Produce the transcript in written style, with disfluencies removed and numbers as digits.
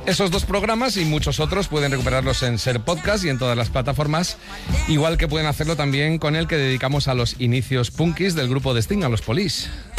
Esos 2 programas y muchos otros pueden recuperarlos en Ser Podcast y en todas las plataformas, igual que pueden hacerlo también con el que dedicamos a los inicios punkis del grupo de Sting, a los Police.